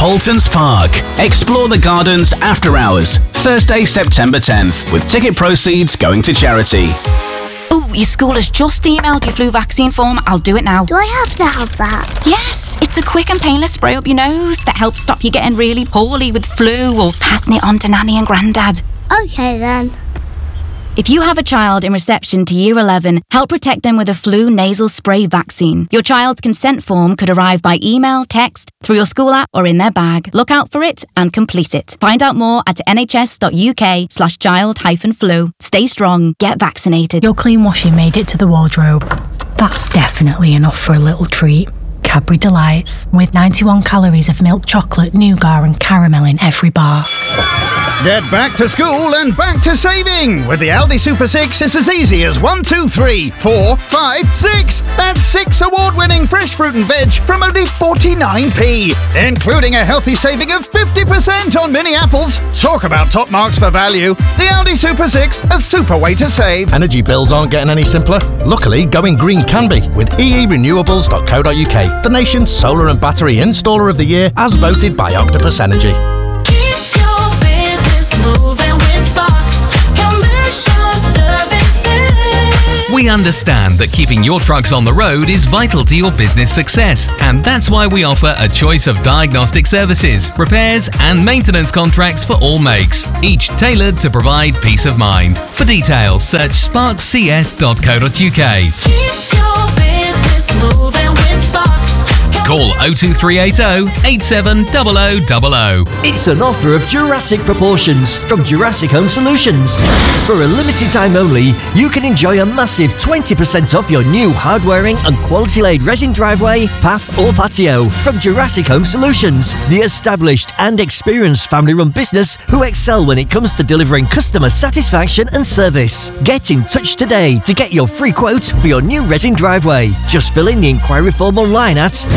Haltons Park. Explore the gardens after hours, Thursday, September 10th, with ticket proceeds going to charity. Oh, your school has just emailed your flu vaccine form. I'll do it now. Do I have to have that? Yes, it's a quick and painless spray up your nose that helps stop you getting really poorly with flu or passing it on to Nanny and Grandad. Okay then. If you have a child in reception to Year 11, help protect them with a flu nasal spray vaccine. Your child's consent form could arrive by email, text, through your school app or in their bag. Look out for it and complete it. Find out more at nhs.uk/child-flu. Stay strong, get vaccinated. Your clean washing made it to the wardrobe. That's definitely enough for a little treat. Cadbury Delights, with 91 calories of milk chocolate, nougat and caramel in every bar. Get back to school and back to saving! With the Aldi Super 6, it's as easy as 1, 2, 3, 4, 5, 6! That's 6 award-winning fresh fruit and veg from only 49p, including a healthy saving of 50% on mini apples. Talk about top marks for value. The Aldi Super 6, a super way to save. Energy bills aren't getting any simpler. Luckily, going green can be with eerenewables.co.uk, the nation's solar and battery installer of the year, as voted by Octopus Energy. We understand that keeping your trucks on the road is vital to your business success, and that's why we offer a choice of diagnostic services, repairs and maintenance contracts for all makes, each tailored to provide peace of mind. For details, search sparkscs.co.uk. Call 02380 870000. It's an offer of Jurassic proportions from Jurassic Home Solutions. For a limited time only, you can enjoy a massive 20% off your new hard-wearing and quality-laid resin driveway, path or patio from Jurassic Home Solutions, the established and experienced family-run business who excel when it comes to delivering customer satisfaction and service. Get in touch today to get your free quote for your new resin driveway. Just fill in the inquiry form online at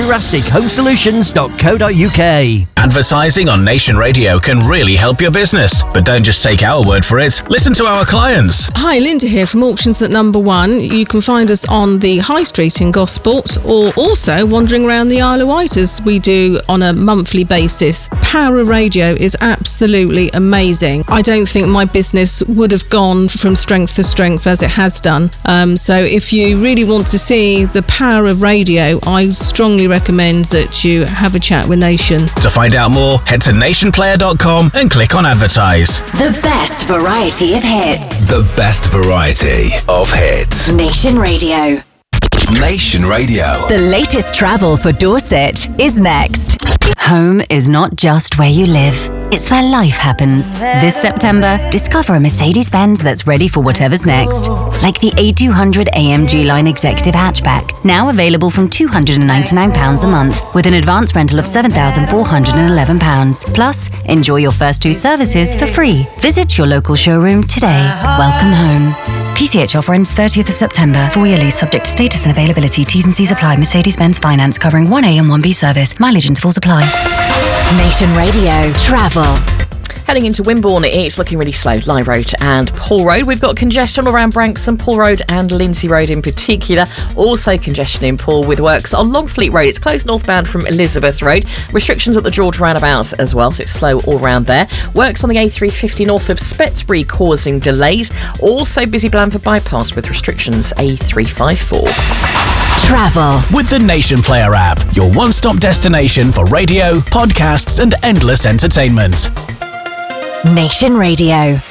JurassicHomeSolutions.co.uk. Advertising on Nation Radio can really help your business, but don't just take our word for it. Listen to our clients. Hi, Linda here from Auctions at Number One. You can find us on the High Street in Gosport, or also wandering around the Isle of Wight as we do on a monthly basis. Power of Radio is absolutely amazing. I don't think my business would have gone from strength to strength as it has done. So if you really want to see the power of radio, I strongly recommend that you have a chat with Nation. To find out more, head to nationplayer.com and click on advertise. The best variety of hits. The best variety of hits. Nation Radio. Nation Radio. The latest travel for Dorset is next. Home is not just where you live. It's where life happens. This September, discover a Mercedes-Benz that's ready for whatever's next. Like the A200 AMG Line Executive Hatchback, now available from £299 a month, with an advance rental of £7,411. Plus, enjoy your first 2 services for free. Visit your local showroom today. Welcome home. PCH offer ends 30th of September. 4-year lease subject to status and availability. T's and C's apply. Mercedes-Benz Finance covering 1A and 1B service. Mileage intervals apply. Nation Radio Travel. Heading into Wimborne, it's looking really slow. Lye Road and Paul Road. We've got congestion around Branksome, Paul Road and Lindsay Road in particular. Also congestion in Paul with works on Longfleet Road. It's closed northbound from Elizabeth Road. Restrictions at the George roundabout as well, so it's slow all round there. Works on the A350 north of Spetsbury causing delays. Also busy Blandford bypass with restrictions A354. Travel. With the Nation Player app, your one-stop destination for radio, podcasts and endless entertainment. Nation Radio.